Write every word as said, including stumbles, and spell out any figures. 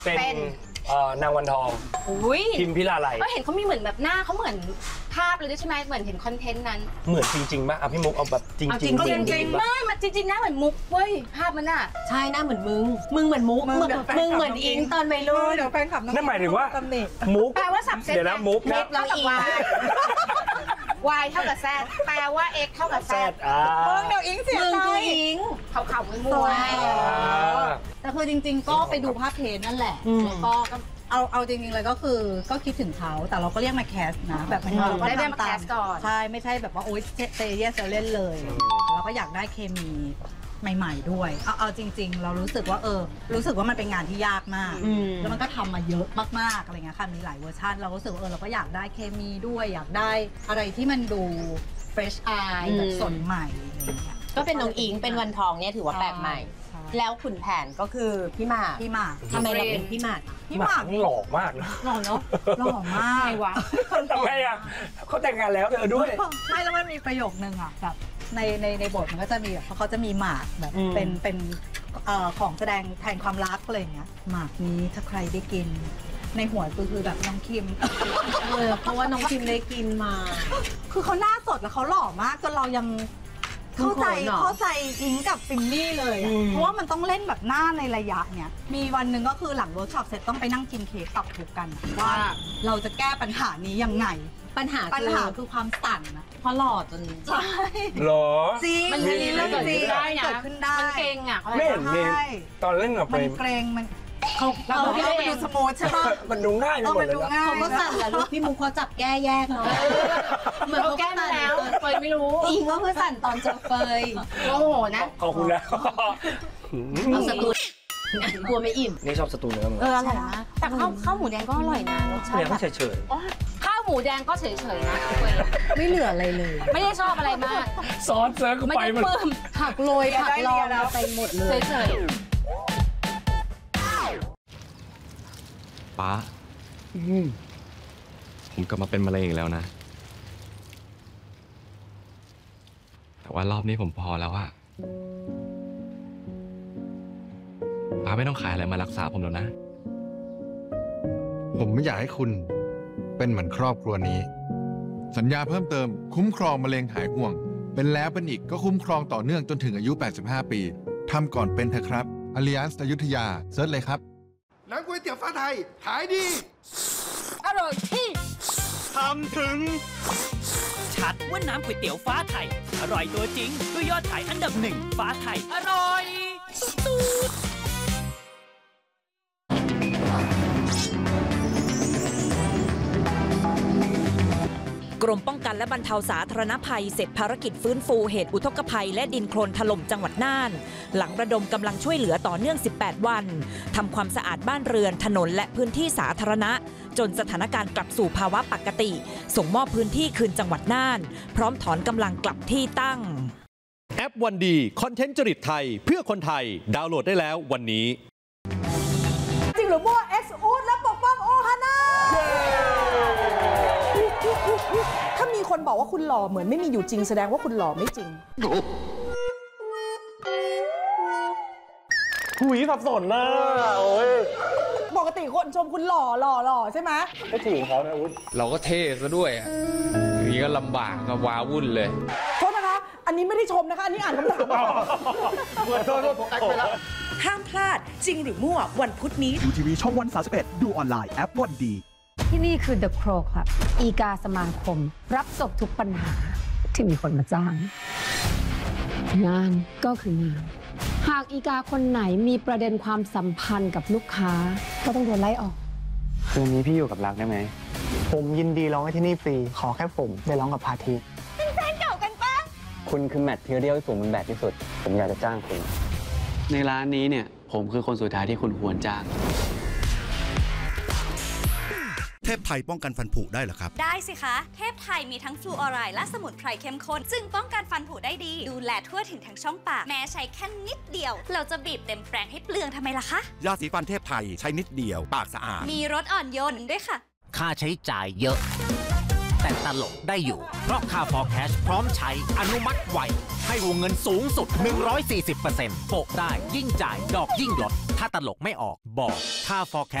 เป็นนางวันทองพิมพิลาไลก็เห็นเขามีเหมือนแบบหน้าเขาเหมือนภาพเลยด้วยใช่ไหมเหมือนเห็นคอนเทนต์นั้นเหมือนจริงๆป่ะอ่ะพี่มุกเอาแบบจริงๆจริงจริงไม่มันจริงๆหน้าเหมือนมุกเว้ยภาพมันอ่ะใช่หน้าเหมือนมึงมึงเหมือนมุกมึงเหมือนอิงตอนวัยรุ่นเดี๋ยวแฟนคลับนั่นหมายถึงว่ามุกแปลว่าสับเซตเดี๋ยวนะมุกนะเท่ากับวายวายเท่ากับแซดแปลว่าเอ็กเท่ากับแซดมึงเดี๋ยวอิงเสียใจมึงคืออิงเขาเขาไม่มัวแต่คือจริงๆก็ไปดูภาพเทนนั่นแหละแล้วก็เอาเอาจริงๆเลยก็คือก็คิดถึงเขาแต่เราก็เรียกมาแคสนะแบบมันเราก็ได้มาแคสก่อนใช่ไม่ใช่แบบว่าโอ๊ยเตเยสเล่นเลยเราก็อยากได้เคมีใหม่ๆด้วยเอาเอาจริงๆเรารู้สึกว่าเออรู้สึกว่ามันเป็นงานที่ยากมากแล้วมันก็ทำมาเยอะมากๆอะไรเงี้ยค่ะมีหลายเวอร์ชันเรารู้สึกว่าเออเราก็อยากได้เคมีด้วยอยากได้อะไรที่มันดู fresh eye แบบสดใหม่อะไรเงี้ยก็เป็นน้องอิงเป็นวันทองเนี่ยถือว่าแปลกใหม่แล้วขุนแผนก็คือพี่หมากพี่หมากทำไมเราเป็นพี่หมากพี่หมากนี่หล่อมากนะหล่อเนาะหล่อมากไงวะทำไมอ่ะเขาแต่งงานแล้วเธอด้วยไม่แล้วมันมีประโยคนึงอ่ะแบบในในในบทมันก็จะมีแบบเขาจะมีหมากแบบเป็นเป็นของแสดงแทนความรักอะไรอย่างเงี้ยหมากนี้ถ้าใครได้กินในหัวคือคือแบบน้องคิมเออเพราะว่าน้องคิมได้กินมาคือเขาหน้าสดแล้วเขาหล่อมากจนเรายังเข้าใจเข้าใจอิงกับปิมมี่เลยเพราะว่ามันต้องเล่นแบบหน้าในระยะเนี้ยมีวันหนึ่งก็คือหลังเวิร์กช็อปเสร็จต้องไปนั่งกินเค้กตอบถูกกันว่าเราจะแก้ปัญหานี้ยังไงปัญหาปัญหาคือความสั่นนะเพราะหล่อจนใช่หรอจริงมันมีเรื่องจริงเกิดขึ้นได้มันเกรงอ่ะไม่เห็นตอนเล่นกับมันเกรงมันเขาเราไม่ได้ไปดูสโมทใช่ป่ะมันดูง่ายไปหมดเลยนะเขาก็สั่นแหละลูกพี่มุกเขาจับแก้แยกเนาะเหมือนเขาแก้มาแล้วเฟยไม่รู้อิงก็เพื่อสั่นตอนเจอเฟยโอ้โหนะขอบคุณแล้วเอาสตูกลัวไม่อิ่มนี่ชอบสตูเนื้อมั้งเอออร่อยนะแต่ข้าวข้าวหมูแดงก็อร่อยนะรสชาติก็เฉยเฉยข้าวหมูแดงก็เฉยเฉยนะไม่เหลืออะไรเลยไม่ได้ชอบอะไรมากซอสเจอก็ไปหมดผักโรยผักลองไปหมดเลยเฉยป้าผมกลับมาเป็นมะเร็งอีกแล้วนะแต่ว่ารอบนี้ผมพอแล้วอะป้าไม่ต้องขายอะไรมารักษาผมแล้วนะผมไม่อยากให้คุณเป็นเหมือนครอบครัวนี้สัญญาเพิ่มเติมคุ้มครองมะเร็งหายห่วงเป็นแล้วเป็นอีกก็คุ้มครองต่อเนื่องจนถึงอายุแปดสิบห้าปีทำก่อนเป็นเถอะครับ Allianz อยุธยาเซิร์ชเลยครับน้ำก๋วยเตี๋ยวฟ้าไทยขายดีอร่อยที่ทำถึงชัดว่าน้ำก๋วยเตี๋ยวฟ้าไทยอร่อยตัวจริงด้วยยอดขายอันดับหนึ่งฟ้าไทยอร่อยสุดกรมป้องกันและบรรเทาสาธารณภัยเสร็จภารกิจฟื้นฟูเหตุอุทกภัยและดินโคลนถล่มจังหวัดน่านหลังระดมกำลังช่วยเหลือต่อเนื่องสิบแปดวันทำความสะอาดบ้านเรือนถนนและพื้นที่สาธารณะจนสถานการณ์กลับสู่ภาวะปกติส่งมอบพื้นที่คืนจังหวัดน่านพร้อมถอนกำลังกลับที่ตั้งแอปวันดีคอนเทนต์จริตไทยเพื่อคนไทยดาวน์โหลดได้แล้ววันนี้จริงหรือมั่วเอ็กซ์อูดและปกป้องโอฮาน่าถ้ามีคนบอกว่าคุณหล่อเหมือนไม่มีอยู่จริงแสดงว่าคุณหล่อไม่จริงหุยสับสนนะโอ้ยปกติคนชมคุณหล่อหล่อหล่อใช่ไหมไม่ถูกเขานะอุ๊ยเราก็เท่ซะด้วยอ่ะนี่ก็ลำบากก็ว้าวุ่นเลยโทษนะคะอันนี้ไม่ได้ชมนะคะอันนี้อ่านคำถามโทษโทษผมแอคไปแล้วห้ามพลาดจริงหรือมั่ววันพุธนี้ดูทีวีช่องวันสามสิบเอ็ดดูออนไลน์แอปวันดีที่นี่คือ The Crow Club อีกาสมาคมรับจบทุกปัญหาที่มีคนมาจ้างงานก็คืองานหากอีกาคนไหนมีประเด็นความสัมพันธ์กับลูกค้าก็ต้องโดนไล่ออกคืนนี้พี่อยู่กับรักได้ไหมผมยินดีร้องให้ที่นี่ฟรีขอแค่ผมได้ร้องกับพาทีเป็นแฟนเก่ากันปะคุณคือแมทเทียลที่สูงเป็นแบบที่สุดผมอยากจะจ้างคุณในร้านนี้เนี่ยผมคือคนสุดท้ายที่คุณควรจ้างเทพไทยป้องกันฟันผุได้เหรอครับได้สิคะเทพไทยมีทั้งฟลูออไรด์และสมุนไพรเข้มข้นซึ่งป้องกันฟันผุได้ดีดูแลทั่วถึงทั้งช่องปากแม้ใช้แค่นิดเดียวเราจะบีบเต็มแปรงให้เปลืองทำไมล่ะคะยาสีฟันเทพไทยใช้นิดเดียวปากสะอาดมีรสอ่อนโยนด้วยค่ะค่าใช้จ่ายเยอะแต่ตลกได้อยู่เพราะค่า for cash พร้อมใช้อนุมัติไวให้วงเงินสูงสุด หนึ่งร้อยสี่สิบเปอร์เซ็นต์ โปะได้ยิ่งจ่ายดอกยิ่งลดถ้าตลกไม่ออกบอกค่า for cash